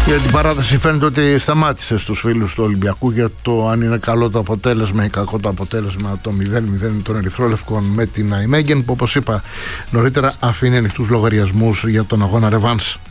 Για την παράταση φαίνεται ότι σταμάτησε στους φίλους του Ολυμπιακού για το αν είναι καλό το αποτέλεσμα ή κακό το αποτέλεσμα το 0-0 των Ερυθρόλευκων με την Αϊμέγεν, που όπως είπα νωρίτερα αφήνει ανοιχτούς λογαριασμούς για τον αγώνα ρεβάνς.